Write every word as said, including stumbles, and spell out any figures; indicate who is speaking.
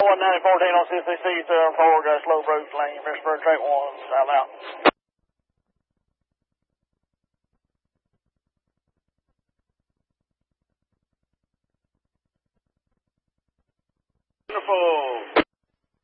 Speaker 1: one ninety fourteen on C C C, seven four, got a slow approach lane, Frenchburg, track one, south out. Wonderful.